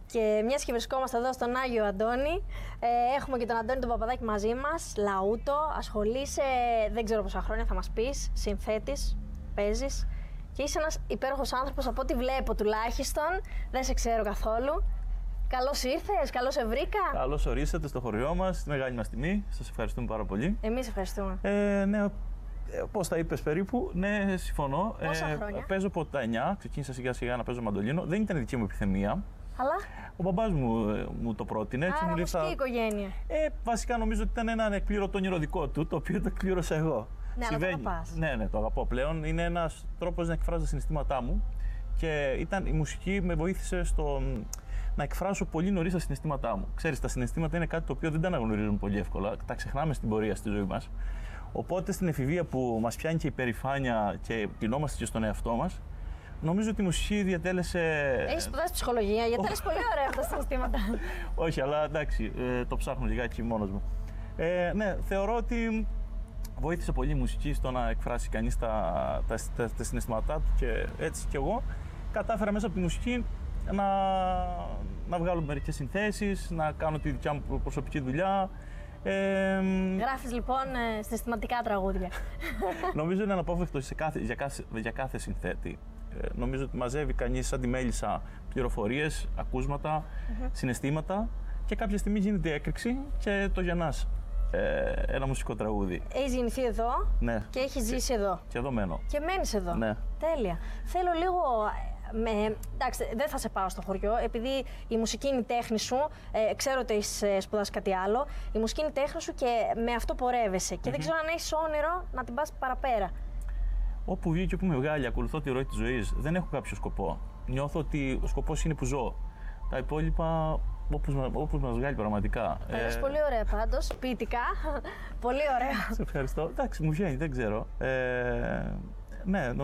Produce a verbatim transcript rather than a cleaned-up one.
Και μιας και βρισκόμαστε εδώ στον Άγιο Αντώνη, ε, έχουμε και τον Αντώνη τον Παπαδάκη μαζί μας, λαούτο, ασχολείσαι δεν ξέρω πόσα χρόνια θα μας πεις, συνθέτης, παίζεις και είσαι ένας υπέροχος άνθρωπος από ό,τι βλέπω τουλάχιστον, δεν σε ξέρω καθόλου. Καλώς ήρθες, καλώς σε βρήκα. Καλώς ορίσατε στο χωριό μας, τη μεγάλη μας τιμή, σας ευχαριστούμε πάρα πολύ. Εμείς ευχαριστούμε. Ε, ναι, πώς τα είπες περίπου, ναι, συμφωνώ. Πόσα χρόνια? Παίζω από τα εννιά, ξεκίνησα σιγά σιγά να παίζω μαντολίνο, δεν ήταν δική μου επιθυμία. Αλλά. Ο μπαμπάς μου, ε, μου το πρότεινε. Έτσι, Άρα μου λέει, μουσική θα... οικογένεια. Ε, βασικά νομίζω ότι ήταν ένα ανεκπλήρωτο όνειρο δικό του, το οποίο το εκπλήρωσα εγώ. Ναι, αλλά το αγαπάς. Ναι, ναι, το αγαπώ πλέον. Είναι ένας τρόπος να εκφράζω τα συναισθήματά μου και ήταν, η μουσική με βοήθησε στο να εκφράσω πολύ νωρίς τα συναισθήματά μου. Ξέρεις, τα συναισθήματα είναι κάτι το οποίο δεν τα αναγνωρίζουμε πολύ εύκολα, τα ξεχνάμε στην πορεία στη ζωή μας. Οπότε στην εφηβεία που μας πιάνει και η περηφάνεια και πεινόμαστε και στον εαυτό μας, νομίζω ότι η μουσική διατέλεσε. Έχεις σπουδάσει ψυχολογία, γιατί τα λες πολύ ωραία αυτά τα συναισθήματα. Όχι, αλλά εντάξει, ε, το ψάχνω λιγάκι μόνος μου. Ε, ναι, θεωρώ ότι βοήθησε πολύ η μουσική στο να εκφράσει κανείς τα, τα, τα, τα συναισθήματά του και έτσι κι εγώ κατάφερα μέσα από τη μουσική να, να βγάλω μερικές συνθέσεις, να κάνω τη δικιά μου προσωπική δουλειά. Ε, Γράφεις λοιπόν ε, συναισθηματικά τραγούδια. Νομίζω είναι αναπόφευκτο σε κάθε, για, κάθε, για κάθε συνθέτη. Ε, νομίζω ότι μαζεύει κανείς σαν τη μέλισσα πληροφορίες, ακούσματα, mm-hmm. συναισθήματα και κάποια στιγμή γίνεται η έκρηξη και το γεννάς. Ε, ένα μουσικό τραγούδι. Έχεις γεννηθεί εδώ ναι. και έχεις ζήσει εδώ. Και εδώ μένω. Και μένεις εδώ. Ναι. Τέλεια. Θέλω λίγο. Με... Εντάξει, δεν θα σε πάω στο χωριό, επειδή η μουσική είναι η τέχνη σου. Ε, ξέρω ότι έχεις σπουδάσει κάτι άλλο. Η μουσική είναι η τέχνη σου και με αυτό πορεύεσαι. Και mm-hmm. δεν ξέρω αν έχεις όνειρο να την πας παραπέρα. Όπου βγει και όπου με βγάλει, ακολουθώ τη ροή της ζωής. Δεν έχω κάποιο σκοπό. Νιώθω ότι ο σκοπός είναι που ζω. Τα υπόλοιπα. Όπως, όπως μας βγάλει πραγματικά. Τα λες ε... πολύ ωραία πάντως, ποιητικά, πολύ ωραία. Σε ευχαριστώ. Εντάξει, μου βγαίνει, δεν ξέρω. Ε, ναι,